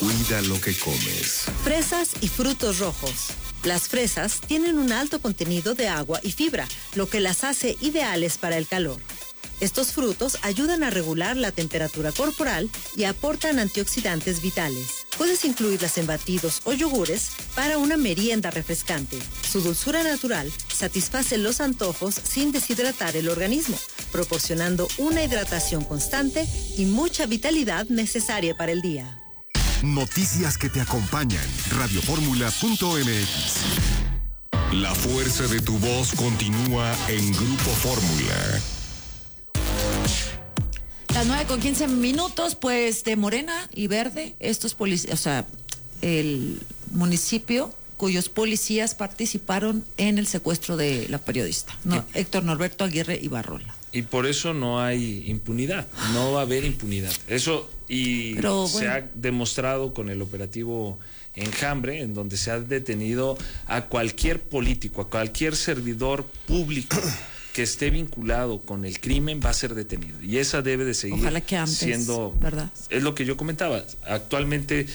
Cuida lo que comes. Fresas y frutos rojos. Las fresas tienen un alto contenido de agua y fibra, lo que las hace ideales para el calor. Estos frutos ayudan a regular la temperatura corporal y aportan antioxidantes vitales. Puedes incluirlas en batidos o yogures para una merienda refrescante. Su dulzura natural satisface los antojos sin deshidratar el organismo, proporcionando una hidratación constante y mucha vitalidad necesaria para el día. Noticias que te acompañan. Radioformula.mx. La fuerza de tu voz continúa en Grupo Fórmula. Las 9:15, pues de Morena y Verde, estos policías, o sea, el municipio cuyos policías participaron en el secuestro de la periodista, Héctor Norberto Aguirre Ibarrola. Y por eso no hay impunidad, no va a haber impunidad. Eso se ha demostrado con el operativo Enjambre, en donde se ha detenido a cualquier político, a cualquier servidor público que esté vinculado con el crimen va a ser detenido. Y esa debe de seguir. Ojalá que antes, siendo, ¿verdad? Es lo que yo comentaba. Actualmente,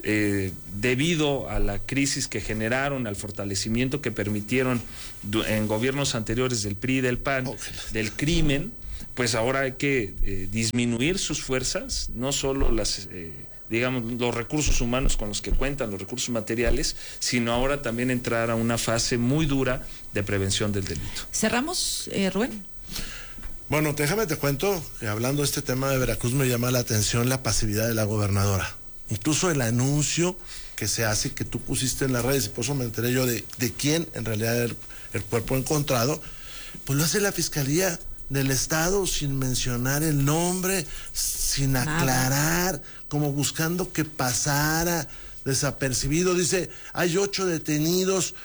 debido a la crisis que generaron, al fortalecimiento que permitieron en gobiernos anteriores del PRI y del PAN, del crimen, pues ahora hay que disminuir sus fuerzas, no solo las... los recursos humanos con los que cuentan, los recursos materiales, sino ahora también entrar a una fase muy dura de prevención del delito. ¿Cerramos, Rubén? Bueno, déjame te cuento que hablando de este tema de Veracruz me llama la atención la pasividad de la gobernadora. Incluso el anuncio que se hace, que tú pusiste en las redes, y por eso me enteré yo de quién en realidad era el cuerpo encontrado, pues lo hace la Fiscalía del Estado sin mencionar el nombre, sin aclarar, como buscando que pasara desapercibido. Dice, hay 8 detenidos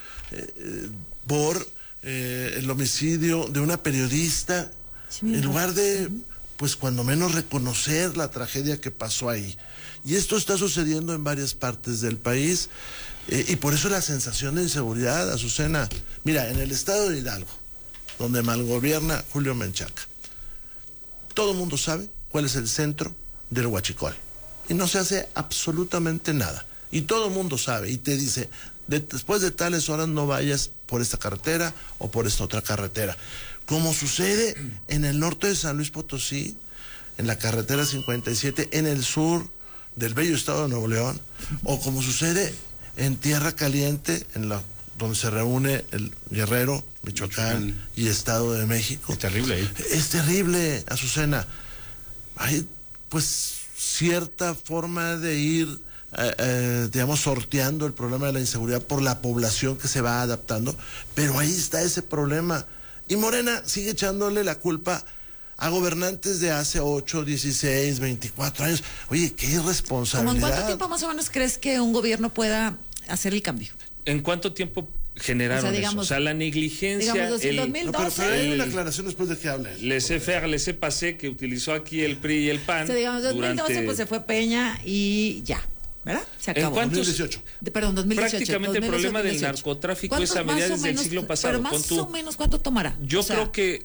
por el homicidio de una periodista, en lugar de, pues cuando menos reconocer la tragedia que pasó ahí. Y esto está sucediendo en varias partes del país, y por eso la sensación de inseguridad, Azucena. Mira, en el estado de Hidalgo, donde malgobierna Julio Menchaca, todo el mundo sabe cuál es el centro del Huachicol, y no se hace absolutamente nada, y todo el mundo sabe, y te dice, después de tales horas no vayas por esta carretera o por esta otra carretera, como sucede en el norte de San Luis Potosí, en la carretera 57, en el sur del bello estado de Nuevo León, o como sucede en Tierra Caliente, donde se reúne el Guerrero, Michoacán y Estado de México. Es terrible ahí. Es terrible, Azucena. Hay, pues, cierta forma de ir, digamos, sorteando el problema de la inseguridad por la población que se va adaptando, pero ahí está ese problema. Y Morena sigue echándole la culpa a gobernantes de hace 8, 16, 24 años. Oye, qué irresponsabilidad. ¿Cómo en cuánto tiempo más o menos crees que un gobierno pueda hacer el cambio? ¿En cuánto tiempo generaron digamos, eso? O sea, la negligencia... Digamos, en 2012... pero hay una aclaración después de que hable. Laissez passer que utilizó aquí el PRI y el PAN. O sea, digamos, 2012 pues se fue Peña y ya, ¿verdad? Se acabó. ¿En cuántos? 2018. Perdón, 2018. Prácticamente 2018, el problema 2018. del narcotráfico es a mediados del siglo pasado. Pero más o menos, ¿cuánto tomará? Yo creo que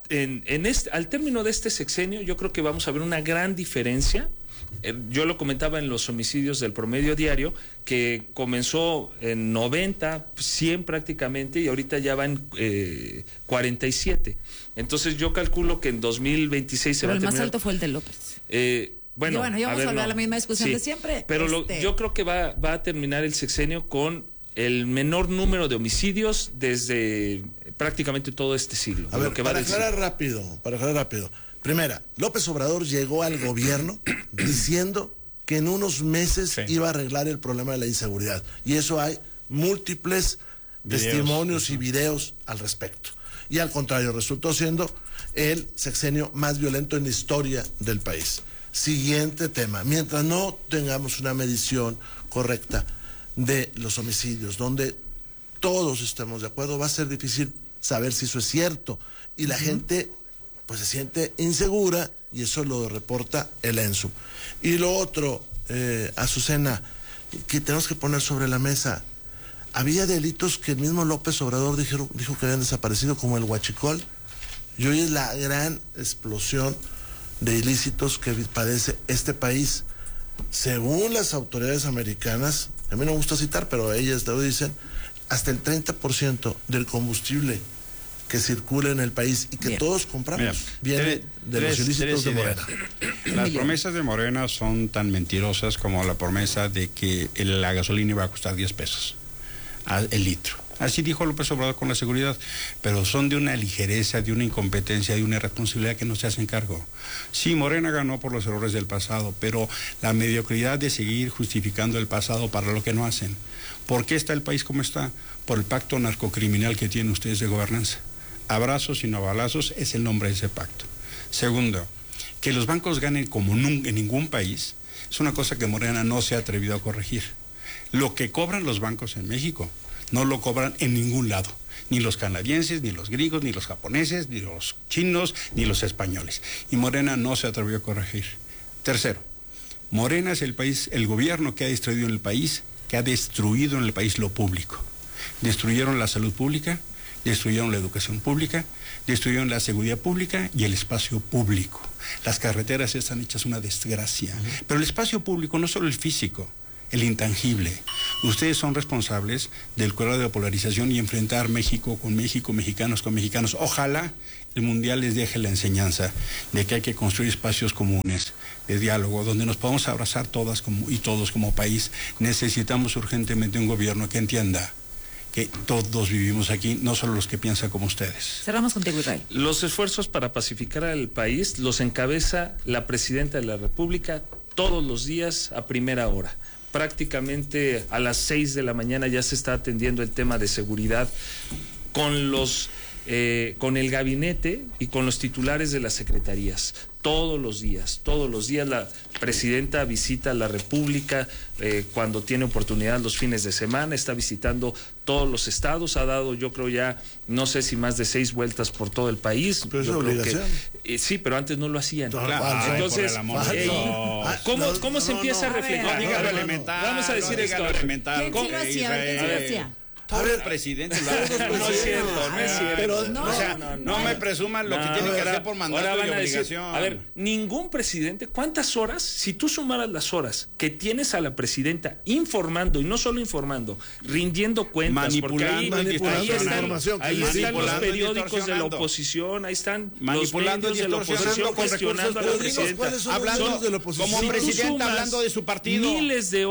al término de este sexenio, yo creo que vamos a ver una gran diferencia. Yo lo comentaba en los homicidios del promedio diario, que comenzó en 90, 100 prácticamente, y ahorita ya va en 47. Entonces yo calculo que en 2026 se va a terminar. El más alto fue el de López. Bueno, ya vamos a hablar de la misma discusión de siempre. Pero yo creo que va a terminar el sexenio con el menor número de homicidios desde prácticamente todo este siglo. A ver, para aclarar rápido. Primera, López Obrador llegó al gobierno diciendo que en unos meses iba a arreglar el problema de la inseguridad. Y eso hay múltiples testimonios y videos al respecto. Y al contrario, resultó siendo el sexenio más violento en la historia del país. Siguiente tema. Mientras no tengamos una medición correcta de los homicidios, donde todos estemos de acuerdo, va a ser difícil saber si eso es cierto. Y la gente pues se siente insegura, y eso lo reporta el ENSU. Y lo otro, Azucena, que tenemos que poner sobre la mesa, había delitos que el mismo López Obrador dijo que habían desaparecido, como el huachicol, y hoy es la gran explosión de ilícitos que padece este país. según las autoridades americanas, a mí no me gusta citar, pero ellas lo dicen, hasta el 30% del combustible que circula en el país y que Bien. todos compramos viene de los ilícitos de Morena. Las promesas de Morena son tan mentirosas como la promesa de que la gasolina iba a costar 10 pesos el litro. Así dijo López Obrador con la seguridad, pero son de una ligereza, de una incompetencia, de una irresponsabilidad que no se hacen cargo. Sí, Morena ganó por los errores del pasado, pero la mediocridad de seguir justificando el pasado para lo que no hacen. ¿Por qué está el país como está? Por el pacto narcocriminal que tienen ustedes de gobernanza. Abrazos y no balazos es el nombre de ese pacto. Segundo, que los bancos ganen como en ningún país es una cosa que Morena no se ha atrevido a corregir. Lo que cobran los bancos en México no lo cobran en ningún lado. Ni los canadienses, ni los gringos, ni los japoneses, ni los chinos, ni los españoles. Y Morena no se atrevió a corregir. Tercero, Morena es el gobierno que ha destruido en el país, lo público. Destruyeron la salud pública, destruyeron la educación pública, destruyeron la seguridad pública y el espacio público. Las carreteras están hechas una desgracia. Pero el espacio público, no solo el físico, el intangible. Ustedes son responsables del cuadro de polarización y enfrentar México, mexicanos con mexicanos. Ojalá el Mundial les deje la enseñanza de que hay que construir espacios comunes de diálogo, donde nos podamos abrazar todas y todos como país. Necesitamos urgentemente un gobierno que entienda que todos vivimos aquí, no solo los que piensan como ustedes. Cerramos contigo, Israel. Los esfuerzos para pacificar al país los encabeza la presidenta de la República todos los días a primera hora. Prácticamente a las 6 de la mañana ya se está atendiendo el tema de seguridad con el gabinete y con los titulares de las secretarías. Todos los días la presidenta visita la República cuando tiene oportunidad los fines de semana, está visitando todos los estados, ha dado yo creo ya, no sé si más de 6 vueltas por todo el país. Pero es obligación. Sí, pero antes no lo hacían. Claro. Entonces, ¿cómo se empieza a No reflejar? diga lo elemental. Vamos a decir esto. ¿Quién sí lo hacía? ¿Quién sí lo hacía? Todo el presidente lo hace. No es cierto, no es cierto. Pero, no me presuman lo que tienen que hacer por mandato Ahora van y a decir, obligación. a ver, ningún presidente, ¿cuántas horas? Si tú sumaras las horas que tienes a la presidenta informando, y no solo informando, rindiendo cuentas, manipulando porque ahí están los periódicos de la distorsionando. oposición, ahí están Manipulando los medios de la oposición con cuestionando a la recursos presidenta. ¿Cuáles son los medios de la oposición? Como Si tú presidenta sumas hablando de su partido. miles de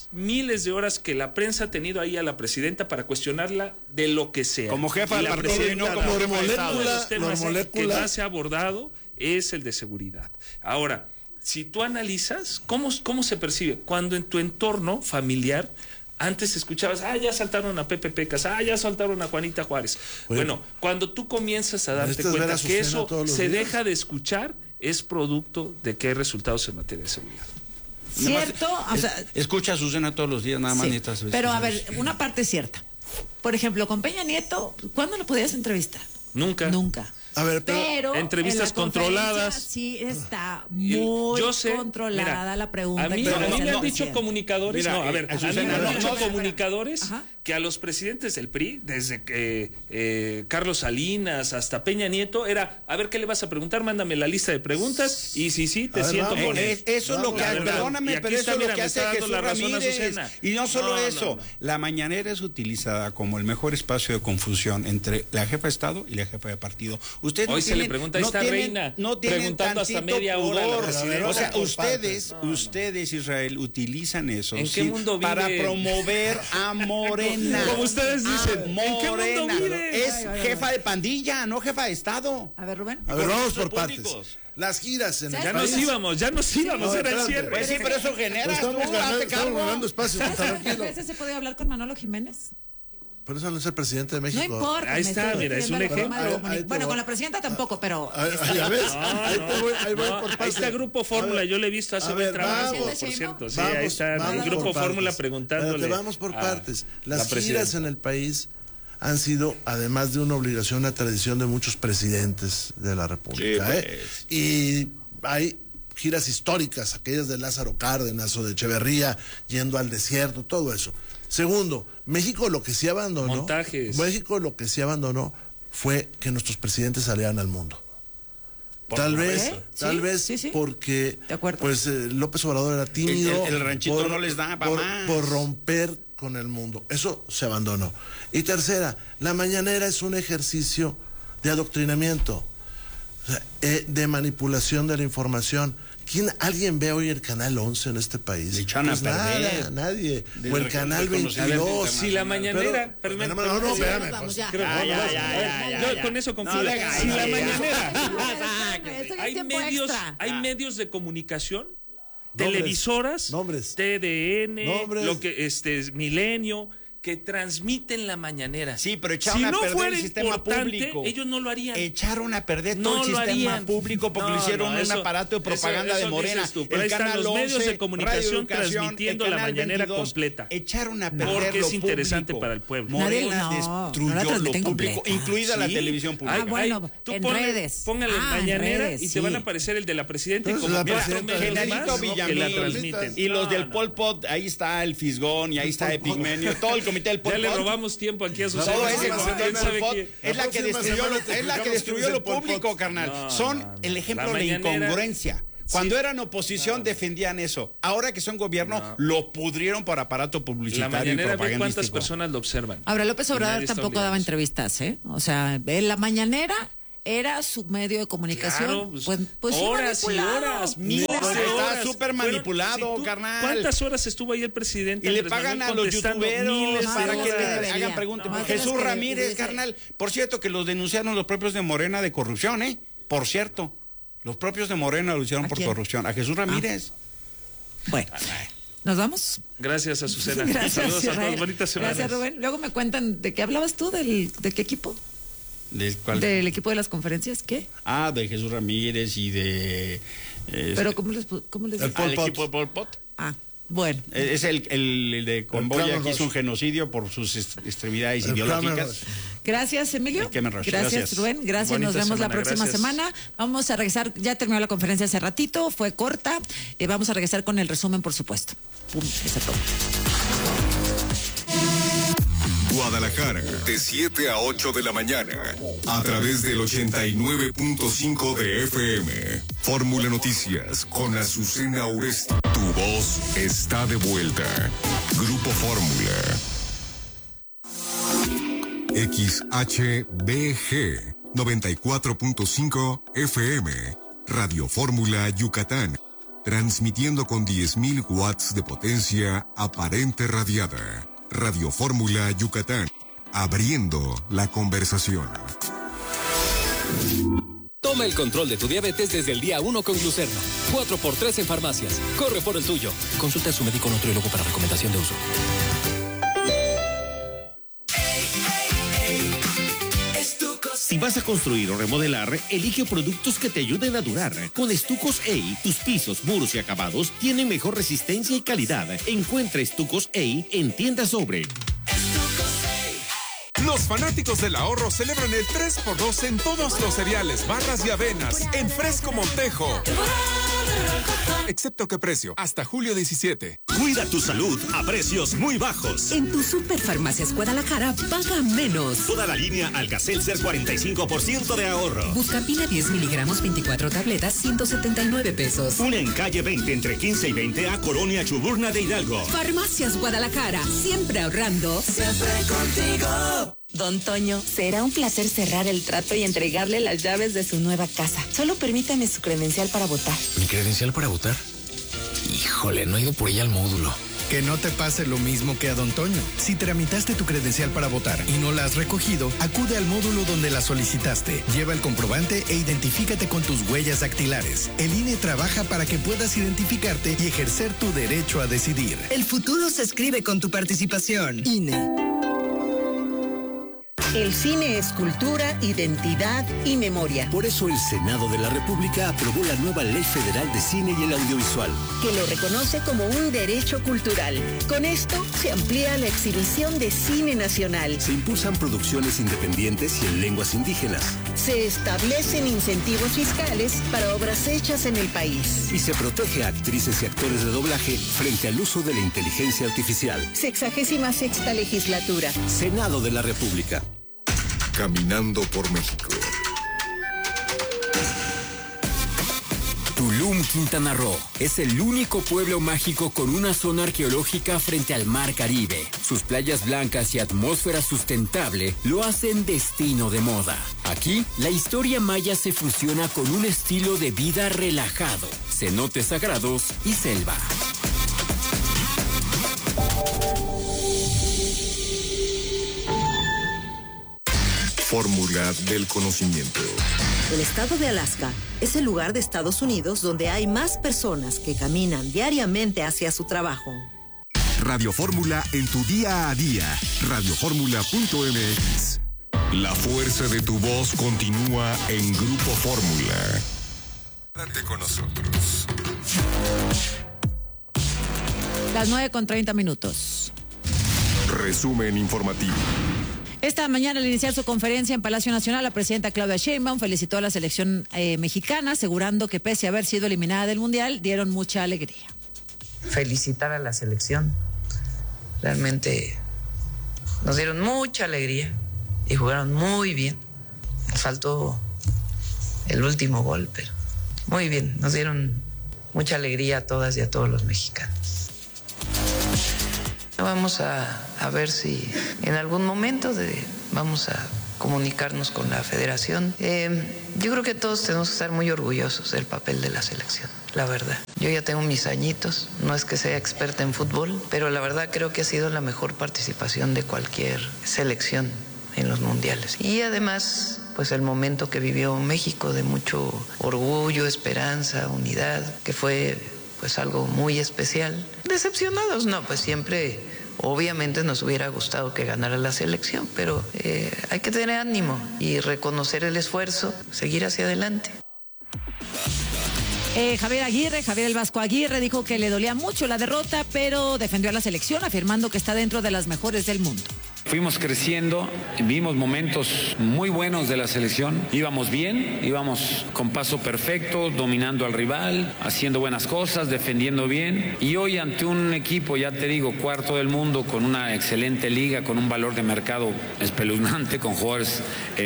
horas que la prensa ha tenido ahí a la presidenta para cuestionarla de lo que sea. Como jefa Y del la partido y no presidenta, como uno jefa de Estado. de los temas que molécula. más se ha abordado es el de seguridad. Ahora, si tú analizas, ¿cómo se percibe? Cuando en tu entorno familiar antes escuchabas, ya saltaron a Pepe Pecas, ya saltaron a Juanita Juárez. Bueno, cuando tú comienzas a darte ¿necesitas ver cuenta a que Azucena eso todos los se días? deja de escuchar, es producto de que hay resultados en materia de seguridad. ¿Cierto? O sea, Escucha a Susana todos los días, nada más sí, necesitas. pero a ver, una parte es cierta. Por ejemplo, con Peña Nieto, ¿cuándo lo podías entrevistar? Nunca. Nunca. A ver, Pero entrevistas en la conferencia controladas. Sí, está muy Yo sé, controlada mira, la pregunta. A mí que le me hacen han al dicho presidente. comunicadores, Mira, a mí me han dicho comunicadores Ajá. que a los presidentes del PRI, desde que Carlos Salinas hasta Peña Nieto, era, a ver, ¿qué le vas a preguntar? Mándame la lista de preguntas y sí, te A ver, siento vamos. con él. Eso es lo que La hace, verdad. Y perdóname, aquí pero eso está, es lo mira, que me hace está dando Jesús la razón a Ramírez. Azucena. Y no solo No, eso, no. la mañanera es utilizada como el mejor espacio de confusión entre la jefa de Estado y la jefa de partido. Ustedes Hoy se le pregunta a esta reina, no tienen preguntando hasta tantito media hora a la pudor. presidenta. O sea, Por ustedes, Israel, utilizan eso ¿En qué mundo vive? para promover a Morena. Como ustedes dicen, ¿en qué mundo Morena. vive? Es jefa de pandilla, no jefa de Estado. A ver, Rubén. A ver, vamos por recursos partes. públicos. Las giras en el Ya país. nos íbamos, No, era el espérate. cierre. Pues sí, pero eso genera. Estamos ganando cargo. espacio. ¿Sabes cuántas Tranquilo. veces se podía hablar con Manolo Jiménez? Pero eso no es el presidente de México. No importa. Ahí me está, estoy mira, es un refiriendo a la ejemplo. forma de Ahí comunicar. te Bueno, va. con la presidenta tampoco, pero... Ya ves, ahí voy por Ahí está partes. Grupo Fórmula, A ver, yo le he visto hace a buen ver, trabajo, vamos. por cierto. Sí, Vamos, ahí está vamos el Grupo por Fórmula partes. preguntándole. Espérate, vamos por a partes. Las la giras presidenta. en el país han sido, además de una obligación, una tradición de muchos presidentes de la República. Sí, pues. Y hay giras históricas, aquellas de Lázaro Cárdenas o de Echeverría, yendo al desierto, todo eso. Segundo, México lo que sí abandonó. Montajes. México lo que sí abandonó fue que nuestros presidentes salieran al mundo. Tal vez Sí. porque De acuerdo. pues López Obrador era tímido. El ranchito no les da para más. Por romper con el mundo. Eso se abandonó. Y tercera, la mañanera es un ejercicio de adoctrinamiento, o sea, de manipulación de la información. ¿Alguien ve hoy el Canal 11 en este país? Le echan a perder. Nada, nadie. Del O el Canal reconocimiento 22. Si la mañanera... No, Sí, espérame. vamos, pues, ya. creo- Yo con eso concluyo. Si la mañanera... Hay tiempo medios, extra. hay medios de comunicación, Nombres, televisoras, nombres. TDN, Nombres. lo que Milenio, que transmiten la mañanera. Sí, pero echaron a perder el sistema público. Ellos no lo harían. Echaron a perder No todo el lo sistema harían. público porque No, lo hicieron no, un eso- aparato de propaganda eso de Morena. dices tú, pero ahí están los medios de comunicación Radio Educación, transmitiendo el la Canal mañanera 22, completa. Echaron a perder Porque lo es interesante público. para el pueblo. Morena No la destruyó lo transmiten público, completa. incluida la Sí. televisión pública. Bueno, tú en ponle- redes. Póngale En mañanera redes, y sí. te van a aparecer el de la presidenta y Entonces, como la cuatro presidenta medios Genarito más que la Villamil transmiten. y los del No, Pol Pot, ahí está el Fisgón y ahí está Epigmenio, todo el comité del Pol Ya Pot. le robamos tiempo aquí a sus Todo La ese próxima comité del semana Pol Pot es la que próxima destruyó semana te es la que explicamos destruyó quién es lo el Pol Pot. público, carnal. No, Son no, el no. ejemplo La de mañanera- incongruencia. Cuando eran oposición defendían eso. Ahora que son gobierno, lo pudrieron por aparato La publicitario y mañanera ve cuántas propagandístico. personas lo observan. Ahora, López Y Obrador nadie está tampoco daba obligado. entrevistas, ¿eh? O sea, en la mañanera era su medio de comunicación. Claro, pues sí, horas y manipulado. horas, miles de Porque está horas. súper Fueron- manipulado, carnal. ¿Cuántas horas estuvo ahí el presidente? Y le Andrés pagan Manuel a los contestando youtuberos miles de para que horas. le Debería. hagan preguntas. No, más de Jesús las que Ramírez, hubiese- carnal. Por cierto, que los denunciaron los propios de Morena de corrupción, ¿eh? Por cierto, los propios de Morena lo hicieron ¿A por quién? corrupción. A Jesús Ramírez. Bueno, ¿nos vamos? Gracias, Azucena. Gracias, Saludos a Israel. todos. Bonitas semanas. Gracias, Rubén. Luego me cuentan de qué hablabas tú, de qué equipo. ¿De cuál? Del equipo de las conferencias, ¿qué? Ah, de Jesús Ramírez y de... Pero ¿cómo les El Pol al Pot. equipo de Pol Pot. Ah, bueno. Es el de Convoya Kramer que hizo un Roche. genocidio por sus extremidades El Kramer ideológicas. Roche. Gracias, Emilio. El Kramer Roche. Gracias, Gracias. Rubén. Gracias. Bonita Nos vemos la semana, próxima gracias. semana. Vamos a regresar. Ya terminó la conferencia hace ratito. Fue corta. Vamos a regresar con el resumen, por supuesto. Pum, eso es todo. Guadalajara, de 7 a 8 de la mañana, a través del 89.5 de FM. Fórmula Noticias con Azucena Oresti. Tu voz está de vuelta. Grupo Fórmula. XHBG 94.5 FM. Radio Fórmula Yucatán. Transmitiendo con 10.000 watts de potencia aparente radiada. Radio Fórmula Yucatán, abriendo la conversación. Toma el control de tu diabetes desde el día 1 con Glucerno. 4x3 en farmacias. Corre por el tuyo. Consulta a su médico nutriólogo para recomendación de uso. Si vas a construir o remodelar, elige productos que te ayuden a durar. Con Estucos EI, tus pisos, muros y acabados tienen mejor resistencia y calidad. Encuentra Estucos EI en tiendas Sobre. Los fanáticos del ahorro celebran el 3x2 en todos los cereales, barras y avenas, en Fresco Montejo. Excepto que precio, hasta julio 17. Cuida tu salud a precios muy bajos. En tu Superfarmacias Guadalajara, paga menos. Toda la línea Alka-Seltzer 45% de ahorro. Buscapina 10 miligramos, 24 tabletas, 179 pesos. Una en calle 20 entre 15 y 20 a Colonia Chuburna de Hidalgo. Farmacias Guadalajara, siempre ahorrando. Siempre contigo. Don Toño, será un placer cerrar el trato y entregarle las llaves de su nueva casa. Solo permítame su credencial para votar. ¿Mi credencial para votar? Híjole, no he ido por ella al módulo. Que no te pase lo mismo que a Don Toño. Si tramitaste tu credencial para votar y no la has recogido, acude al módulo donde la solicitaste. Lleva el comprobante e identifícate con tus huellas dactilares. El INE trabaja para que puedas identificarte y ejercer tu derecho a decidir. El futuro se escribe con tu participación. INE. El cine es cultura, identidad y memoria. Por eso el Senado de la República aprobó la nueva Ley Federal de Cine y el Audiovisual, que lo reconoce como un derecho cultural. Con esto se amplía la exhibición de cine nacional. Se impulsan producciones independientes y en lenguas indígenas. Se establecen incentivos fiscales para obras hechas en el país. Y se protege a actrices y actores de doblaje frente al uso de la inteligencia artificial. 66ª legislatura. Senado de la República. Caminando por México. Quintana Roo. Es el único pueblo mágico con una zona arqueológica frente al Mar Caribe. Sus playas blancas y atmósfera sustentable lo hacen destino de moda. Aquí, la historia maya se fusiona con un estilo de vida relajado, cenotes sagrados y selva. Fórmula del conocimiento. El estado de Alaska es el lugar de Estados Unidos donde hay más personas que caminan diariamente hacia su trabajo. Radio Fórmula en tu día a día. Radioformula.mx. La fuerza de tu voz continúa en Grupo Fórmula. Quédate con nosotros. Las 9:30. Resumen informativo. Esta mañana, al iniciar su conferencia en Palacio Nacional, la presidenta Claudia Sheinbaum felicitó a la selección mexicana, asegurando que pese a haber sido eliminada del Mundial, dieron mucha alegría. Felicitar a la selección. Realmente nos dieron mucha alegría y jugaron muy bien. Nos faltó el último gol, pero muy bien. Nos dieron mucha alegría a todas y a todos los mexicanos. Vamos a ver si en algún momento vamos a comunicarnos con la federación. Yo creo que todos tenemos que estar muy orgullosos del papel de la selección, la verdad. Yo ya tengo mis añitos, no es que sea experta en fútbol, pero la verdad creo que ha sido la mejor participación de cualquier selección en los mundiales. Y además, pues el momento que vivió México de mucho orgullo, esperanza, unidad, que fue pues algo muy especial. Decepcionados, no, pues siempre, obviamente nos hubiera gustado que ganara la selección, pero hay que tener ánimo y reconocer el esfuerzo, seguir hacia adelante. Javier El Vasco Aguirre, dijo que le dolía mucho la derrota, pero defendió a la selección, afirmando que está dentro de las mejores del mundo. Fuimos creciendo, vimos momentos muy buenos de la selección, íbamos bien, íbamos con paso perfecto, dominando al rival, haciendo buenas cosas, defendiendo bien, y hoy ante un equipo, ya te digo, cuarto del mundo, con una excelente liga, con un valor de mercado espeluznante, con jugadores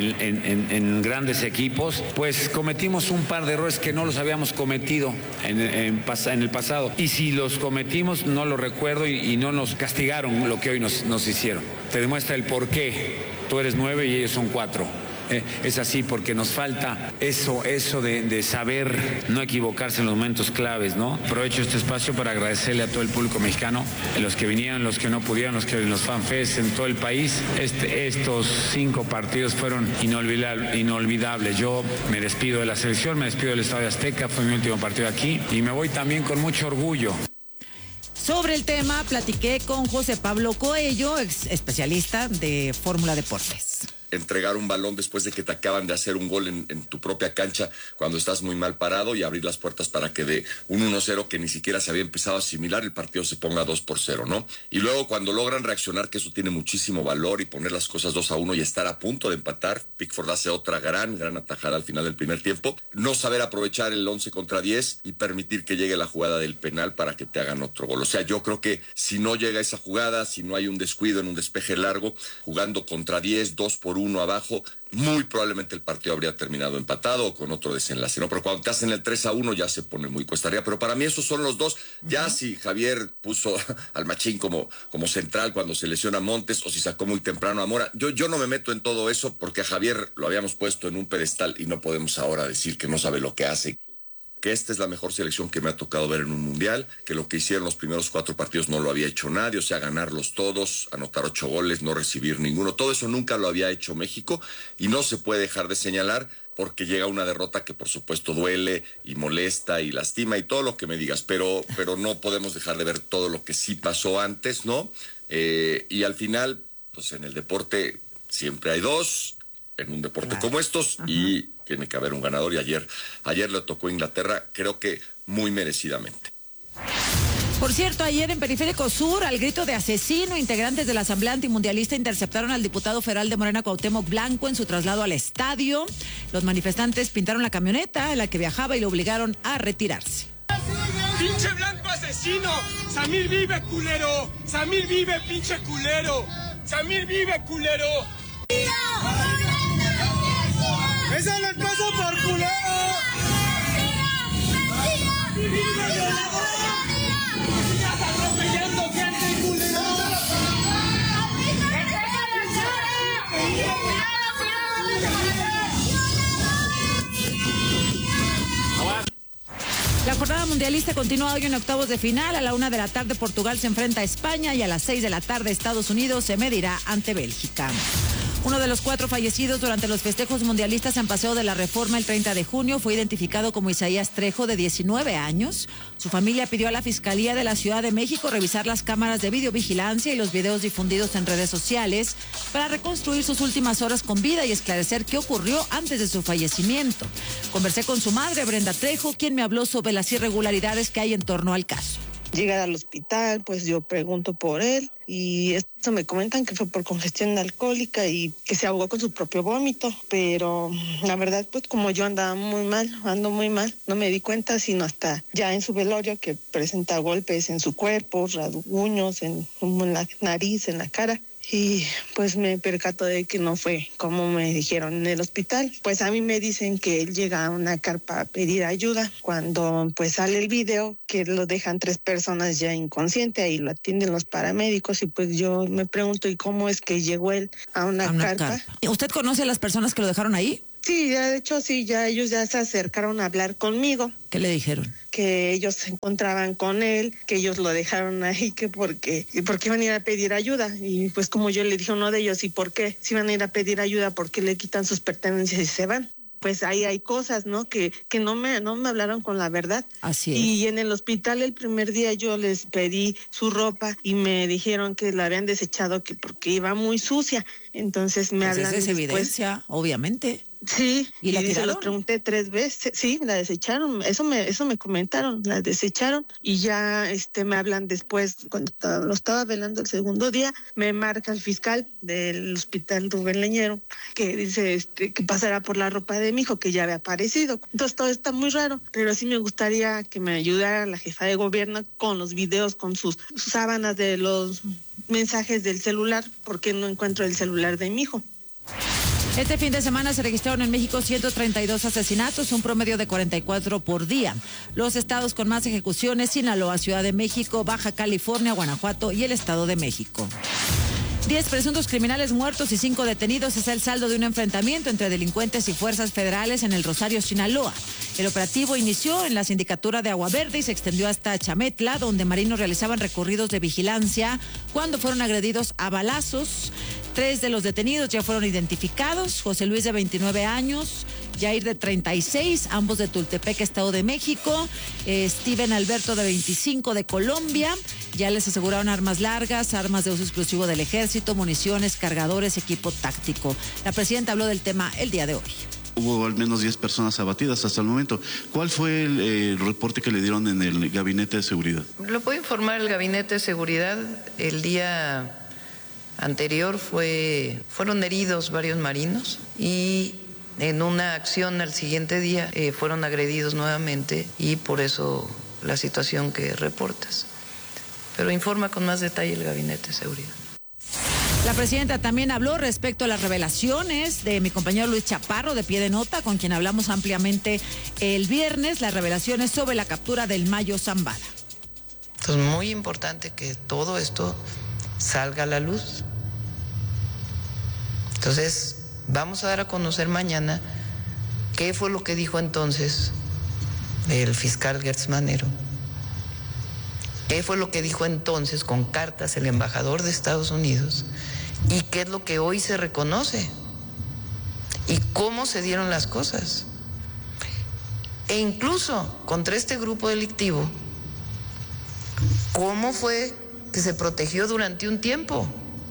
en grandes equipos, pues cometimos un par de errores que no los habíamos cometido en el pasado, y si los cometimos no lo recuerdo y no nos castigaron lo que hoy nos hicieron. Te demuestra el por qué tú eres 9 y ellos son 4. Es así porque nos falta eso de saber no equivocarse en los momentos claves, ¿no? Aprovecho este espacio para agradecerle a todo el público mexicano, a los que vinieron, los que no pudieron, los fanfests en todo el país. Estos 5 partidos fueron inolvidables. Yo me despido de la selección, me despido del Estadio Azteca, fue mi último partido aquí y me voy también con mucho orgullo. Sobre el tema, platiqué con José Pablo Coello, especialista de Fórmula Deportes. Entregar un balón después de que te acaban de hacer un gol en tu propia cancha cuando estás muy mal parado y abrir las puertas para que de un 1-0 que ni siquiera se había empezado a asimilar, el partido se ponga 2-0, ¿no? Y luego cuando logran reaccionar, que eso tiene muchísimo valor, y poner las cosas 2-1 y estar a punto de empatar, Pickford hace otra gran atajada al final del primer tiempo, no saber aprovechar el 11 contra 10 y permitir que llegue la jugada del penal para que te hagan otro gol. O sea, yo creo que si no llega esa jugada, si no hay un descuido en un despeje largo, jugando contra 10, 2-1 abajo, muy probablemente el partido habría terminado empatado o con otro desenlace, ¿no? Pero cuando te hacen el 3-1 ya se pone muy cuesta arriba. Pero para mí esos son los dos. Ya si Javier puso al Machín como central cuando se lesiona Montes, o si sacó muy temprano a Mora, yo no me meto en todo eso porque a Javier lo habíamos puesto en un pedestal y no podemos ahora decir que no sabe lo que hace. Que esta es la mejor selección que me ha tocado ver en un mundial, que lo que hicieron los primeros 4 partidos no lo había hecho nadie, o sea, ganarlos todos, anotar 8 goles, no recibir ninguno, todo eso nunca lo había hecho México y no se puede dejar de señalar porque llega una derrota que por supuesto duele y molesta y lastima y todo lo que me digas, pero no podemos dejar de ver todo lo que sí pasó antes, ¿no? Y al final, pues en el deporte siempre hay 2, en un deporte como estos, y tiene que haber un ganador, y ayer le tocó a Inglaterra, creo que muy merecidamente. Por cierto, ayer en Periférico Sur, al grito de asesino, integrantes de la Asamblea Antimundialista interceptaron al diputado federal de Morena, Cuauhtémoc Blanco, en su traslado al estadio. Los manifestantes pintaron la camioneta en la que viajaba y lo obligaron a retirarse. ¡Pinche Blanco asesino! ¡Samir vive, culero! ¡Samir vive, pinche culero! ¡Samir vive, culero! ¡Eso les pasa por culero! vive, violador! ¡Estás atropellando gente, culero! La jornada mundialista continúa hoy en octavos de final. A la 1 de la tarde Portugal se enfrenta a España y a las 6 de la tarde Estados Unidos se medirá ante Bélgica. Uno de los 4 fallecidos durante los festejos mundialistas en Paseo de la Reforma el 30 de junio fue identificado como Isaías Trejo, de 19 años. Su familia pidió a la Fiscalía de la Ciudad de México revisar las cámaras de videovigilancia y los videos difundidos en redes sociales para reconstruir sus últimas horas con vida y esclarecer qué ocurrió antes de su fallecimiento. Conversé con su madre, Brenda Trejo, quien me habló sobre las irregularidades que hay en torno al caso. Llegar al hospital, pues yo pregunto por él y esto me comentan que fue por congestión alcohólica y que se ahogó con su propio vómito, pero la verdad pues como yo ando muy mal, no me di cuenta sino hasta ya en su velorio que presenta golpes en su cuerpo, rasguños en la nariz, en la cara. Y pues me percato de que no fue como me dijeron en el hospital. Pues a mí me dicen que él llega a una carpa a pedir ayuda. Cuando pues sale el video que lo dejan 3 personas ya inconsciente, ahí lo atienden los paramédicos y pues yo me pregunto ¿y cómo es que llegó él a una carpa? ¿Usted conoce a las personas que lo dejaron ahí? Sí, de hecho sí, ya ellos ya se acercaron a hablar conmigo. ¿Qué le dijeron? Que ellos se encontraban con él, que ellos lo dejaron ahí, que porque iban a ir a pedir ayuda. Y pues como yo le dije a uno de ellos, ¿y por qué? Si van a ir a pedir ayuda, ¿por qué le quitan sus pertenencias y se van? Pues ahí hay cosas, ¿no? Que no me hablaron con la verdad. Así es. Y en el hospital el primer día yo les pedí su ropa y me dijeron que la habían desechado que porque iba muy sucia. Entonces me hablan después. Esa es evidencia, obviamente. Sí, y se los pregunté 3 veces, sí, la desecharon, eso me comentaron, la desecharon y ya me hablan después, cuando lo estaba velando el segundo día, me marca el fiscal del hospital Rubén Leñero, que dice que pasará por la ropa de mi hijo, que ya había aparecido. Entonces todo está muy raro, pero sí me gustaría que me ayudara la jefa de gobierno con los videos, con sus sábanas de los mensajes del celular, porque no encuentro el celular de mi hijo. Este fin de semana se registraron en México 132 asesinatos, un promedio de 44 por día. Los estados con más ejecuciones: Sinaloa, Ciudad de México, Baja California, Guanajuato y el Estado de México. 10 presuntos criminales muertos y 5 detenidos es el saldo de un enfrentamiento entre delincuentes y fuerzas federales en el Rosario, Sinaloa. El operativo inició en la sindicatura de Agua Verde y se extendió hasta Chametla, donde marinos realizaban recorridos de vigilancia cuando fueron agredidos a balazos. 3 de los detenidos ya fueron identificados: José Luis, de 29 años, Jair, de 36, ambos de Tultepec, Estado de México, Steven Alberto, de 25, de Colombia. Ya les aseguraron armas largas, armas de uso exclusivo del ejército, municiones, cargadores, equipo táctico. La presidenta habló del tema el día de hoy. Hubo al menos 10 personas abatidas hasta el momento. ¿Cuál fue el reporte que le dieron en el Gabinete de Seguridad? Lo puede informar el Gabinete de Seguridad. El día anterior fueron heridos varios marinos y en una acción al siguiente día fueron agredidos nuevamente, y por eso la situación que reportas. Pero informa con más detalle el Gabinete de Seguridad. La presidenta también habló respecto a las revelaciones de mi compañero Luis Chaparro, de Pie de Nota, con quien hablamos ampliamente el viernes, las revelaciones sobre la captura del Mayo Zambada. Entonces, muy importante que todo esto salga a la luz. Entonces, vamos a dar a conocer mañana qué fue lo que dijo entonces el fiscal Gertz Manero, qué fue lo que dijo entonces con cartas el embajador de Estados Unidos y qué es lo que hoy se reconoce y cómo se dieron las cosas. E incluso contra este grupo delictivo, cómo fue que se protegió durante un tiempo.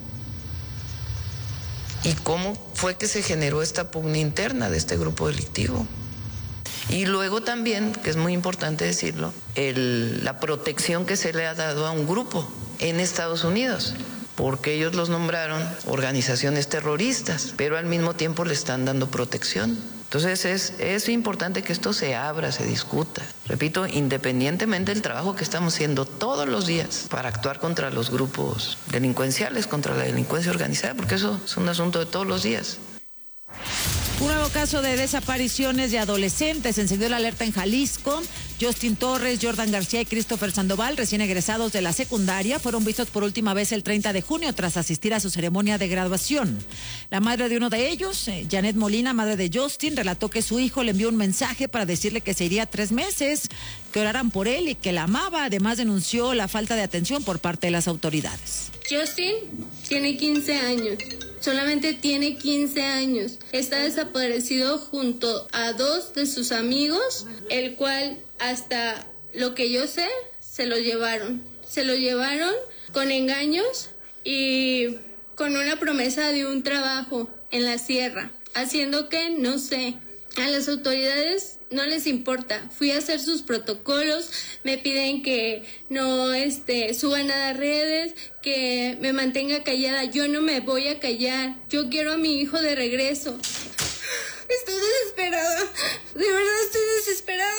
¿Y cómo fue que se generó esta pugna interna de este grupo delictivo? Y luego también, que es muy importante decirlo, la protección que se le ha dado a un grupo en Estados Unidos, porque ellos los nombraron organizaciones terroristas, pero al mismo tiempo le están dando protección. Entonces es importante que esto se abra, se discuta. Repito, independientemente del trabajo que estamos haciendo todos los días para actuar contra los grupos delincuenciales, contra la delincuencia organizada, porque eso es un asunto de todos los días. Un nuevo caso de desapariciones de adolescentes. Encendió la alerta en Jalisco. Justin Torres, Jordan García y Christopher Sandoval, recién egresados de la secundaria, fueron vistos por última vez el 30 de junio tras asistir a su ceremonia de graduación. La madre de uno de ellos, Janet Molina, madre de Justin, relató que su hijo le envió un mensaje para decirle que se iría 3 meses, que oraran por él y que la amaba. Además, denunció la falta de atención por parte de las autoridades. Justin tiene 15 años. Solamente tiene 15 años. Está desaparecido junto a 2 de sus amigos, el cual, hasta lo que yo sé, se lo llevaron. Se lo llevaron con engaños y con una promesa de un trabajo en la sierra, haciendo que, no sé, a las autoridades no les importa. Fui a hacer sus protocolos, me piden que no suban a las redes, que me mantenga callada. Yo no me voy a callar. Yo quiero a mi hijo de regreso. Estoy desesperada. De verdad estoy desesperada.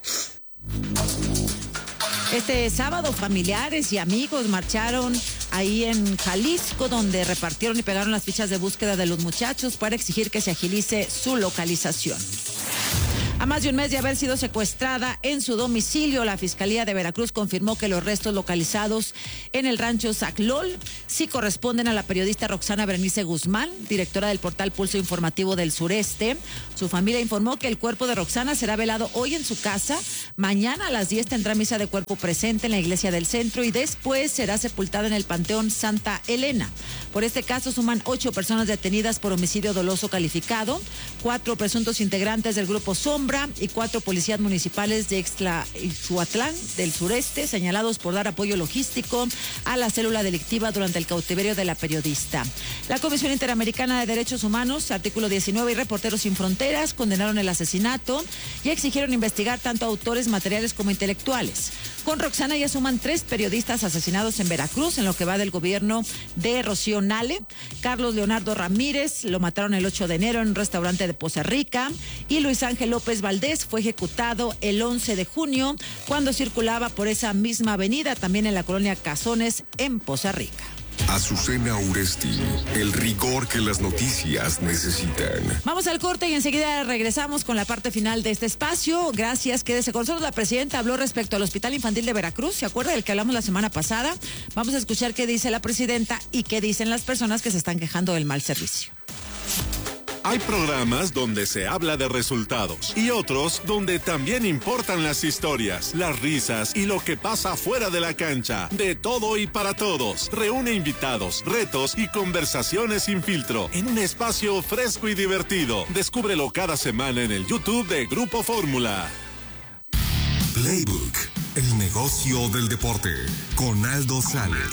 Este sábado, familiares y amigos marcharon ahí en Jalisco, donde repartieron y pegaron las fichas de búsqueda de los muchachos para exigir que se agilice su localización. A más de un mes de haber sido secuestrada en su domicilio, la Fiscalía de Veracruz confirmó que los restos localizados en el rancho Zaclol sí corresponden a la periodista Roxana Berenice Guzmán, directora del portal Pulso Informativo del Sureste. Su familia informó que el cuerpo de Roxana será velado hoy en su casa. Mañana a las 10 tendrá misa de cuerpo presente en la iglesia del centro y después será sepultada en el Panteón Santa Elena. Por este caso suman 8 personas detenidas por homicidio doloso calificado, 4 presuntos integrantes del grupo Sombra y 4 policías municipales de Ixhuatlán del Sureste, señalados por dar apoyo logístico a la célula delictiva durante el cautiverio de la periodista. La Comisión Interamericana de Derechos Humanos, Artículo 19 y Reporteros Sin Fronteras condenaron el asesinato y exigieron investigar tanto autores materiales como intelectuales. Con Roxana ya suman 3 periodistas asesinados en Veracruz en lo que va del gobierno de Rocío Nale. Carlos Leonardo Ramírez lo mataron el 8 de enero en un restaurante de Poza Rica y Luis Ángel López Valdés fue ejecutado el 11 de junio cuando circulaba por esa misma avenida, también en la colonia Cazones en Poza Rica. Azucena Uresti, el rigor que las noticias necesitan. Vamos al corte y enseguida regresamos con la parte final de este espacio. Gracias, quédese con nosotros. La presidenta habló respecto al Hospital Infantil de Veracruz, ¿se acuerda del que hablamos la semana pasada? Vamos a escuchar qué dice la presidenta y qué dicen las personas que se están quejando del mal servicio. Hay programas donde se habla de resultados y otros donde también importan las historias, las risas y lo que pasa fuera de la cancha. De todo y para todos. Reúne invitados, retos y conversaciones sin filtro en un espacio fresco y divertido. Descúbrelo cada semana en el YouTube de Grupo Fórmula. Playbook, el negocio del deporte, con Aldo Sales.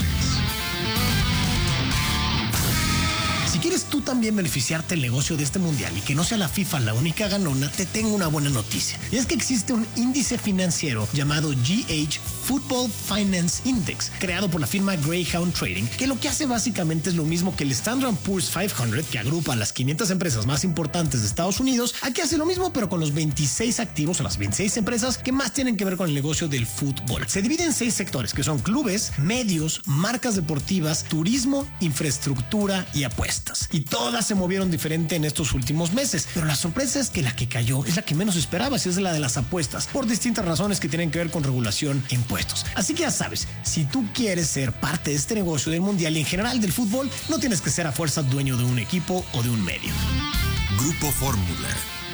Si quieres tú también beneficiarte del negocio de este mundial y que no sea la FIFA la única ganona, te tengo una buena noticia. Y es que existe un índice financiero llamado GH Football Finance Index, creado por la firma Greyhound Trading, que lo que hace básicamente es lo mismo que el Standard & Poor's 500, que agrupa a las 500 empresas más importantes de Estados Unidos. Aquí hace lo mismo, pero con los 26 activos o las 26 empresas que más tienen que ver con el negocio del fútbol. Se divide en 6 sectores, que son clubes, medios, marcas deportivas, turismo, infraestructura y apuestas. Y todas se movieron diferente en estos últimos meses, pero la sorpresa es que la que cayó es la que menos esperabas, y es la de las apuestas, por distintas razones que tienen que ver con regulación e impuestos. Así que ya sabes, si tú quieres ser parte de este negocio del mundial y en general del fútbol, no tienes que ser a fuerza dueño de un equipo o de un medio. Grupo Fórmula.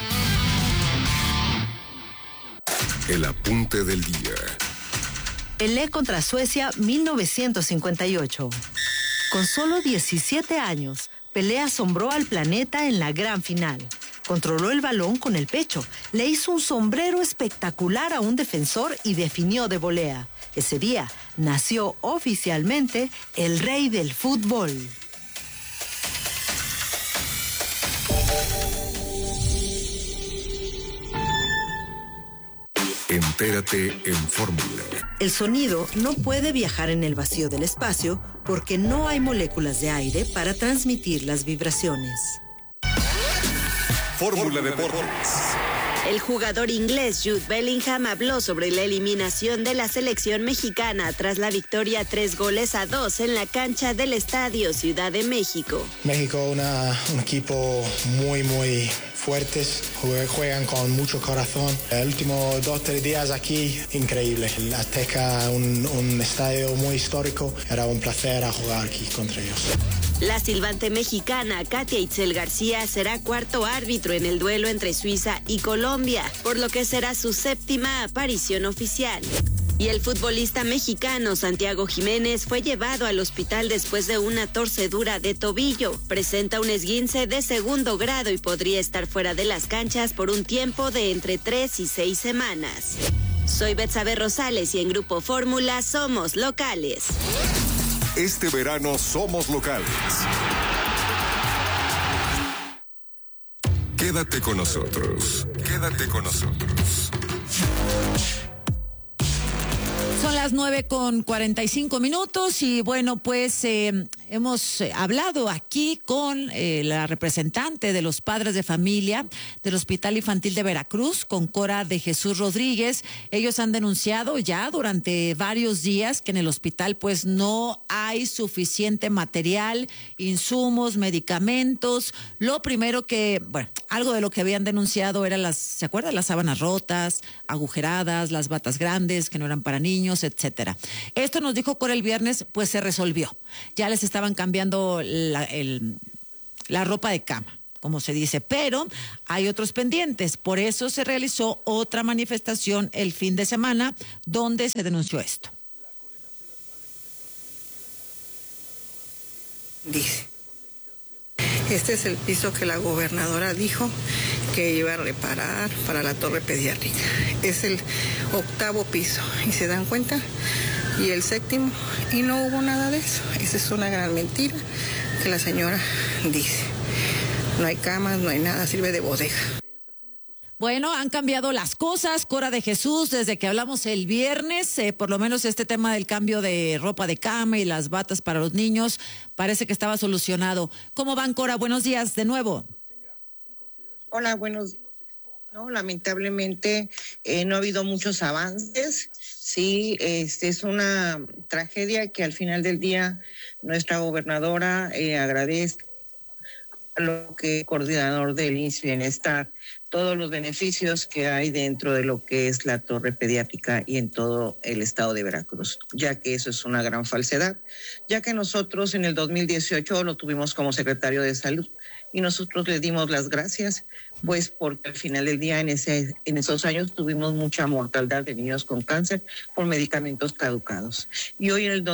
El apunte del día. Pelé contra Suecia 1958. Con solo 17 años, Pelé asombró al planeta en la gran final. Controló el balón con el pecho, le hizo un sombrero espectacular a un defensor y definió de volea. Ese día nació oficialmente el rey del fútbol. Entérate en Fórmula. El sonido no puede viajar en el vacío del espacio porque no hay moléculas de aire para transmitir las vibraciones. Fórmula Deportes. El jugador inglés Jude Bellingham habló sobre la eliminación de la selección mexicana tras la victoria 3-2 en la cancha del Estadio Ciudad de México. México, un equipo muy fuertes, juegan con mucho corazón. El último 2-3 días aquí, increíble. El Azteca, un estadio muy histórico. Era un placer jugar aquí contra ellos. La silbante mexicana Katia Itzel García será cuarto árbitro en el duelo entre Suiza y Colombia, por lo que será su séptima aparición oficial. Y el futbolista mexicano Santiago Jiménez fue llevado al hospital después de una torcedura de tobillo. Presenta un esguince de segundo grado y podría estar fuera de las canchas por un tiempo de entre 3 y 6 semanas. Soy Betsabe Rosales y en Grupo Fórmula somos locales. Este verano somos locales. Quédate con nosotros. Quédate con nosotros. Son las 9:45 y bueno, pues hemos hablado aquí con la representante de los padres de familia del Hospital Infantil de Veracruz, con Cora de Jesús Rodríguez. Ellos han denunciado ya durante varios días que en el hospital pues no hay suficiente material, insumos, medicamentos. Lo primero que, bueno, algo de lo que habían denunciado era ¿se acuerdan? Las sábanas rotas, agujeradas, las batas grandes que no eran para niños, etcétera. Esto nos dijo Cora el viernes, pues se resolvió. Ya les estaban cambiando la ropa de cama, como se dice, pero hay otros pendientes. Por eso se realizó otra manifestación el fin de semana donde se denunció esto. Dice, este es el piso que la gobernadora dijo que iba a reparar para la torre pediátrica. Es el 8º piso y se dan cuenta, y el 7º, y no hubo nada de eso. Esa es una gran mentira que la señora dice. No hay camas, no hay nada, sirve de bodega. Bueno, han cambiado las cosas, Cora de Jesús, desde que hablamos el viernes, por lo menos este tema del cambio de ropa de cama y las batas para los niños parece que estaba solucionado. ¿Cómo van, Cora? Buenos días de nuevo. Hola, buenos. No, lamentablemente no ha habido muchos avances. Sí, es una tragedia que al final del día nuestra gobernadora agradece a lo que es coordinador del IMSS Bienestar, todos los beneficios que hay dentro de lo que es la torre pediátrica y en todo el estado de Veracruz, ya que eso es una gran falsedad, ya que nosotros en el 2018 lo tuvimos como secretario de Salud y nosotros le dimos las gracias, pues porque al final del día en esos años tuvimos mucha mortalidad de niños con cáncer por medicamentos caducados. Y hoy en el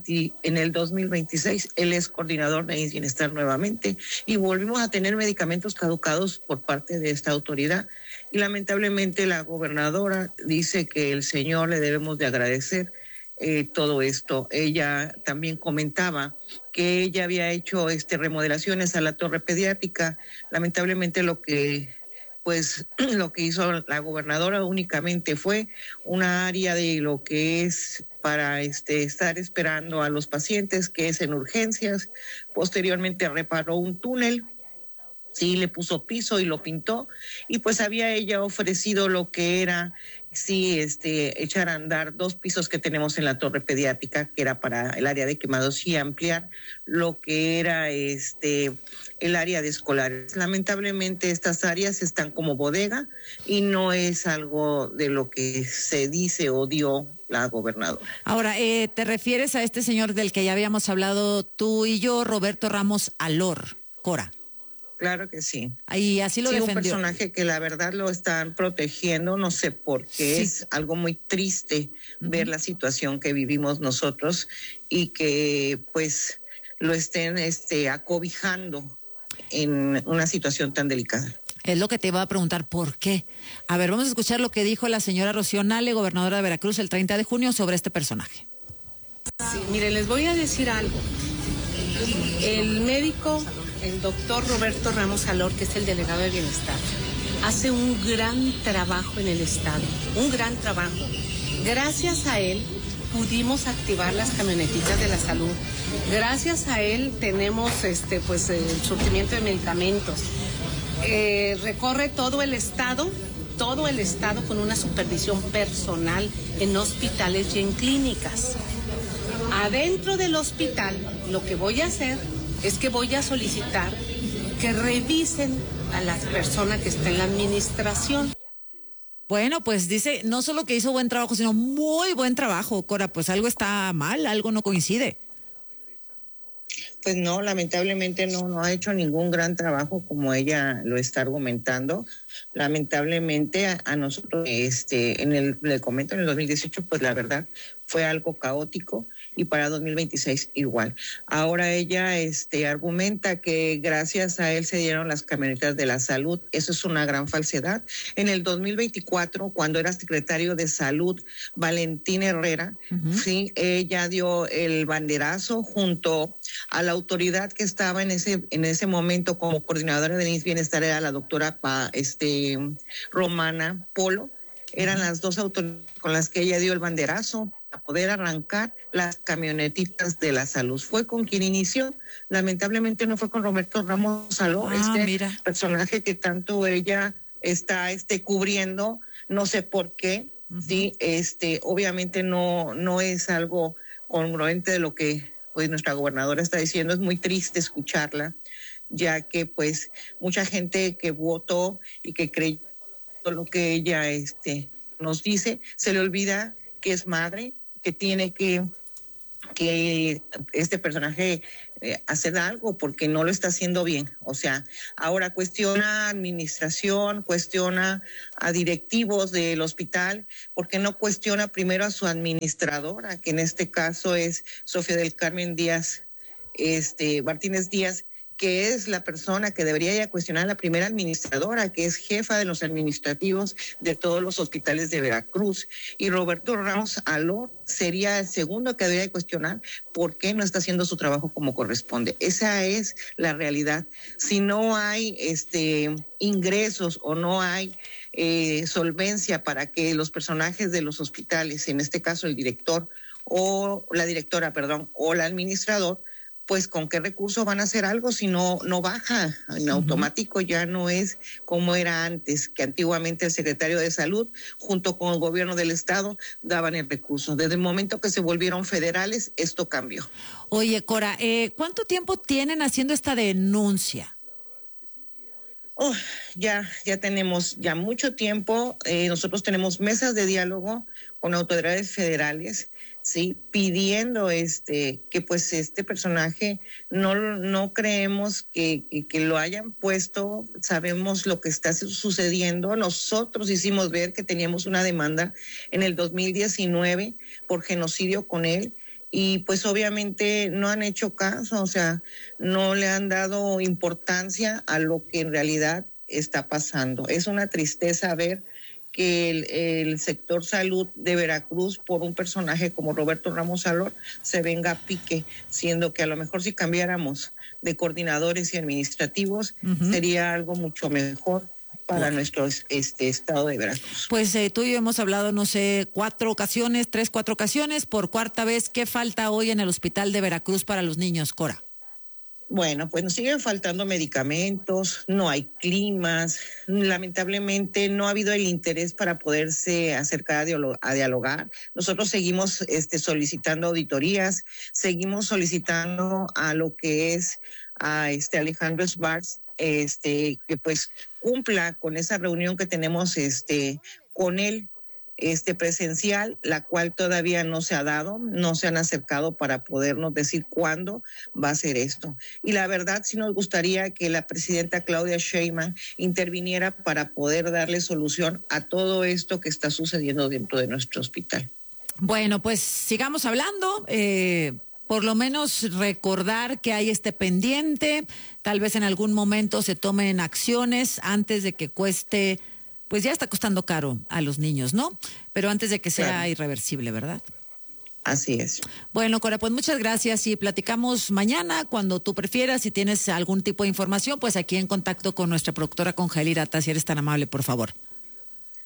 2026 él es coordinador de IMSS Bienestar nuevamente y volvimos a tener medicamentos caducados por parte de esta autoridad. Y lamentablemente la gobernadora dice que el señor le debemos de agradecer todo esto. Ella también comentaba que ella había hecho remodelaciones a la torre pediátrica. Lamentablemente lo que hizo la gobernadora únicamente fue una área de lo que es para estar esperando a los pacientes, que es en urgencias. Posteriormente reparó un túnel, sí, le puso piso y lo pintó, y pues había ella ofrecido lo que era echar a andar 2 pisos que tenemos en la torre pediátrica, que era para el área de quemados, y ampliar lo que era el área de escolares. Lamentablemente estas áreas están como bodega y no es algo de lo que se dice o dio la gobernadora. Ahora, ¿te refieres a este señor del que ya habíamos hablado tú y yo, Roberto Ramos Alor, Cora? Claro que sí. Y así lo defendió. Un personaje que la verdad lo están protegiendo, no sé por qué, sí. Es algo muy triste ver la situación que vivimos nosotros y que pues lo estén acobijando en una situación tan delicada. Es lo que te iba a preguntar, ¿por qué? A ver, vamos a escuchar lo que dijo la señora Rocío Nale, gobernadora de Veracruz, el 30 de junio sobre este personaje. Sí, miren, les voy a decir algo. El médico, el doctor Roberto Ramos Alor, que es el delegado de Bienestar, hace un gran trabajo en el estado, un gran trabajo. Gracias a él pudimos activar las camionetitas de la salud. Gracias a él tenemos el surtimiento de medicamentos. Recorre todo el estado todo el estado con una supervisión personal en hospitales y en clínicas. Adentro del hospital, lo que voy a hacer es que voy a solicitar que revisen a las personas que están en la administración. Bueno, pues dice, no solo que hizo buen trabajo, sino muy buen trabajo, Cora, pues algo está mal, algo no coincide. Pues no, lamentablemente no ha hecho ningún gran trabajo como ella lo está argumentando. Lamentablemente a nosotros, le comento, en el 2018, pues la verdad fue algo caótico, y para 2026 igual. Ahora ella argumenta que gracias a él se dieron las camionetas de la salud. Eso es una gran falsedad. En el 2024, cuando era secretario de Salud Valentín Herrera, sí, ella dio el banderazo junto a la autoridad que estaba en ese momento como coordinadora de Bienestar, era la doctora Romana Polo. Eran las dos autoridades con las que ella dio el banderazo para poder arrancar las camionetitas de la salud. Fue con quien inició. Lamentablemente no fue con Roberto Ramos Salor, personaje que tanto ella está cubriendo, no sé por qué. Sí, obviamente no es algo congruente de lo que pues nuestra gobernadora está diciendo. Es muy triste escucharla, ya que pues mucha gente que votó y que creyó lo que ella nos dice, se le olvida que es madre, que tiene que este personaje hacer algo porque no lo está haciendo bien. O sea, ahora cuestiona administración, cuestiona a directivos del hospital, porque no cuestiona primero a su administradora, que en este caso es Sofía del Carmen Díaz, Martínez Díaz, que es la persona que debería ya cuestionar, la primera administradora, que es jefa de los administrativos de todos los hospitales de Veracruz. Y Roberto Ramos Alor sería el segundo que debería cuestionar por qué no está haciendo su trabajo como corresponde. Esa es la realidad. Si no hay ingresos o no hay solvencia para que los personajes de los hospitales, en este caso el director o la directora, o el administrador, pues con qué recursos van a hacer algo si no baja en automático. Ya no es como era antes, que antiguamente el secretario de Salud junto con el gobierno del estado daban el recurso. Desde el momento que se volvieron federales, esto cambió. Oye, Cora, ¿cuánto tiempo tienen haciendo esta denuncia? Ya tenemos mucho tiempo. Nosotros tenemos mesas de diálogo con autoridades federales, sí, pidiendo que pues este personaje no creemos que lo hayan puesto. Sabemos lo que está sucediendo. Nosotros hicimos ver que teníamos una demanda en el 2019 por genocidio con él, y pues obviamente no han hecho caso, o sea, no le han dado importancia a lo que en realidad está pasando. Es una tristeza ver que el sector salud de Veracruz, por un personaje como Roberto Ramos Salor, se venga a pique, siendo que a lo mejor si cambiáramos de coordinadores y administrativos, sería algo mucho mejor para nuestro estado de Veracruz. Pues tú y yo hemos hablado, no sé, 4 ocasiones, por cuarta vez. ¿Qué falta hoy en el hospital de Veracruz para los niños, Cora? Bueno, pues nos siguen faltando medicamentos, no hay climas, lamentablemente no ha habido el interés para poderse acercar a dialogar. Nosotros seguimos solicitando auditorías, seguimos solicitando a lo que es a Alejandro Schwartz, que pues cumpla con esa reunión que tenemos con él, presencial, la cual todavía no se ha dado, no se han acercado para podernos decir cuándo va a ser esto. Y la verdad sí nos gustaría que la presidenta Claudia Sheinbaum interviniera para poder darle solución a todo esto que está sucediendo dentro de nuestro hospital. Bueno, pues sigamos hablando, por lo menos recordar que hay este pendiente, tal vez en algún momento se tomen acciones antes de que cueste. Pues ya está costando caro a los niños, ¿no? Pero antes de que sea irreversible, ¿verdad? Así es. Bueno, Cora, pues muchas gracias y platicamos mañana cuando tú prefieras. Si tienes algún tipo de información, pues aquí en contacto con nuestra productora, con Jaelira Ata, si eres tan amable, por favor.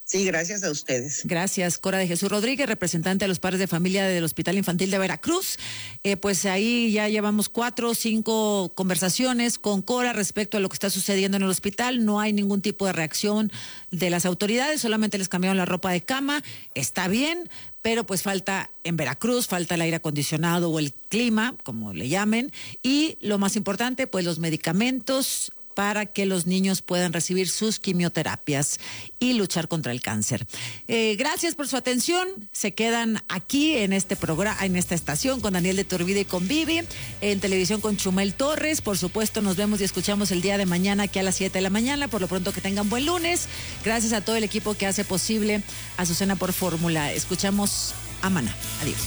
Sí, gracias a ustedes. Gracias, Cora de Jesús Rodríguez, representante de los padres de familia del Hospital Infantil de Veracruz. Pues ahí ya llevamos 4 o 5 conversaciones con Cora respecto a lo que está sucediendo en el hospital. No hay ningún tipo de reacción de las autoridades, solamente les cambiaron la ropa de cama. Está bien, pero pues falta en Veracruz, falta el aire acondicionado o el clima, como le llamen. Y lo más importante, pues los medicamentos para que los niños puedan recibir sus quimioterapias y luchar contra el cáncer. Gracias por su atención. Se quedan aquí en este programa, en esta estación, con Daniel de Iturbide y con Vivi, en televisión con Chumel Torres. Por supuesto, nos vemos y escuchamos el día de mañana aquí a las 7 de la mañana. Por lo pronto, que tengan buen lunes. Gracias a todo el equipo que hace posible Azucena por Fórmula. Escuchamos a Maná. Adiós.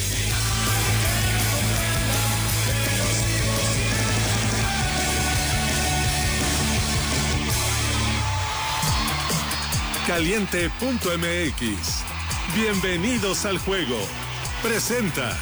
Caliente.mx. Bienvenidos al juego. Presenta.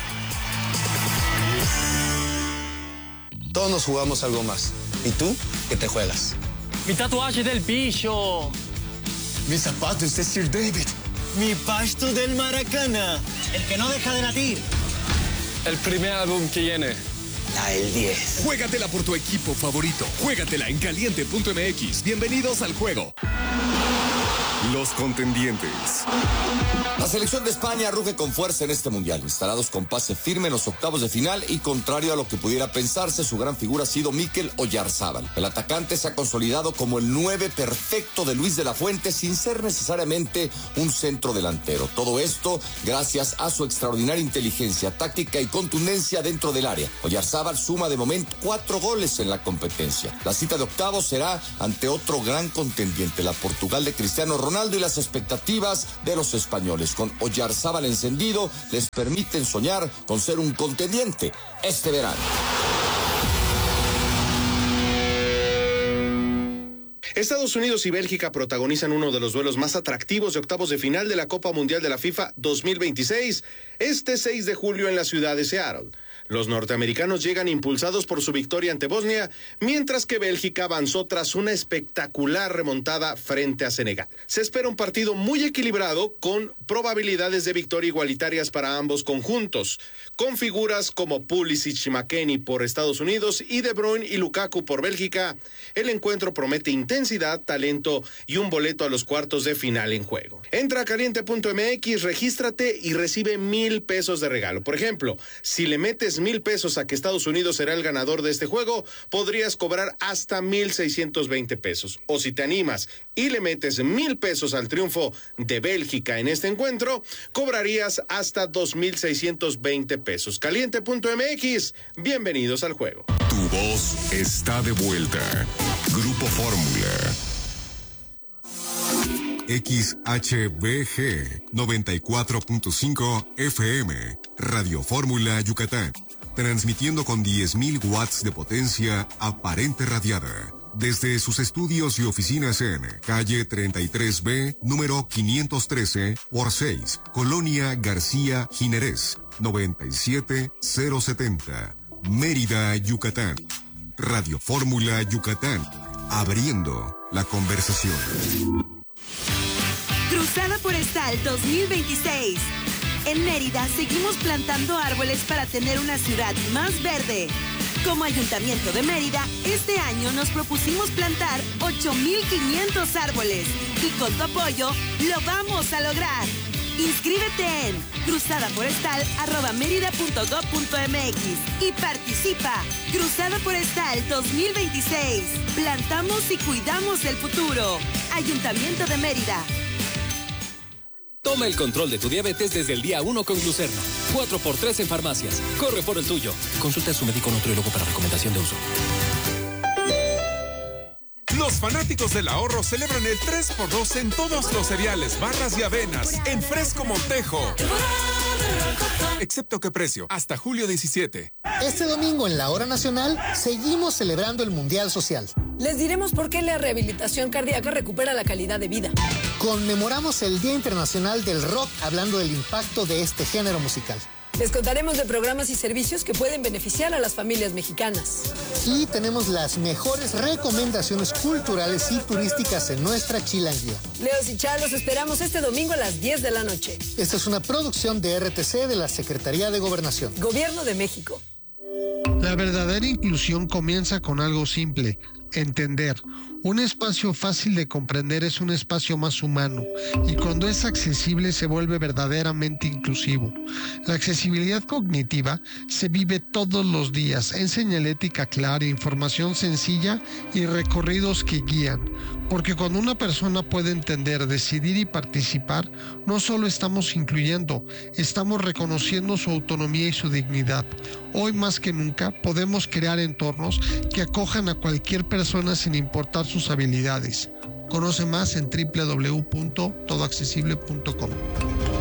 Todos nos jugamos algo más. ¿Y tú qué te juegas? Mi tatuaje del pillo. Mis zapatos de Sir David. Mi pasto del Maracana. El que no deja de latir. El primer álbum que viene. El 10. Juégatela por tu equipo favorito. Juégatela en Caliente.mx. Bienvenidos al juego. Los contendientes. La selección de España ruge con fuerza en este mundial, instalados con pase firme en los octavos de final y contrario a lo que pudiera pensarse, su gran figura ha sido Mikel Oyarzábal. El atacante se ha consolidado como el 9 perfecto de Luis de la Fuente sin ser necesariamente un centro delantero. Todo esto gracias a su extraordinaria inteligencia táctica y contundencia dentro del área. Oyarzábal suma de momento 4 goles en la competencia. La cita de octavos será ante otro gran contendiente, la Portugal de Cristiano Ronaldo, y las expectativas de los españoles con Oyarzábal encendido les permiten soñar con ser un contendiente este verano. Estados Unidos y Bélgica protagonizan uno de los duelos más atractivos de octavos de final de la Copa Mundial de la FIFA 2026, este 6 de julio en la ciudad de Seattle. Los norteamericanos llegan impulsados por su victoria ante Bosnia, mientras que Bélgica avanzó tras una espectacular remontada frente a Senegal. Se espera un partido muy equilibrado, con probabilidades de victoria igualitarias para ambos conjuntos, con figuras como Pulisic y McKennie por Estados Unidos y De Bruyne y Lukaku por Bélgica. El encuentro promete intensidad, talento y un boleto a los cuartos de final en juego. Entra a Caliente.mx, regístrate y recibe $1,000 de regalo. Por ejemplo, si le metes $1,000 a que Estados Unidos será el ganador de este juego, podrías cobrar hasta $1,620. O si te animas y le metes $1,000 al triunfo de Bélgica en este encuentro, cobrarías hasta $2,620. Caliente.mx, bienvenidos al juego. Tu voz está de vuelta. Grupo Fórmula. XHBG 94.5 FM, Radio Fórmula Yucatán, transmitiendo con 10,000 watts de potencia aparente radiada, desde sus estudios y oficinas en calle 33B, número 513 por 6, Colonia García Jiménez, 97070, Mérida, Yucatán. Radio Fórmula Yucatán, abriendo la conversación. Cruzada Forestal 2026. En Mérida seguimos plantando árboles para tener una ciudad más verde. Como Ayuntamiento de Mérida, este año nos propusimos plantar 8,500 árboles y con tu apoyo lo vamos a lograr. Inscríbete en cruzadaforestal@merida.gov.mx y participa. Cruzada Forestal 2026. Plantamos y cuidamos el futuro. Ayuntamiento de Mérida. Toma el control de tu diabetes desde el día 1 con Glucerna. 4x3 en farmacias. Corre por el tuyo. Consulta a su médico nutriólogo para recomendación de uso. Los fanáticos del ahorro celebran el 3x2 en todos los cereales, barras y avenas, en Fresco Montejo. Excepto qué precio, hasta julio 17. Este domingo en la Hora Nacional seguimos celebrando el Mundial Social. Les diremos por qué la rehabilitación cardíaca recupera la calidad de vida. Conmemoramos el Día Internacional del Rock hablando del impacto de este género musical. Les contaremos de programas y servicios que pueden beneficiar a las familias mexicanas. Y tenemos las mejores recomendaciones culturales y turísticas en nuestra Chilanguía. Leos y Char, los esperamos este domingo a las 10 de la noche. Esta es una producción de RTC de la Secretaría de Gobernación. Gobierno de México. La verdadera inclusión comienza con algo simple: entender. Un espacio fácil de comprender es un espacio más humano, y cuando es accesible se vuelve verdaderamente inclusivo. La accesibilidad cognitiva se vive todos los días en señalética clara, información sencilla y recorridos que guían. Porque cuando una persona puede entender, decidir y participar, no solo estamos incluyendo, estamos reconociendo su autonomía y su dignidad. Hoy más que nunca podemos crear entornos que acojan a cualquier persona sin importar sus habilidades. Conoce más en www.todoaccesible.com.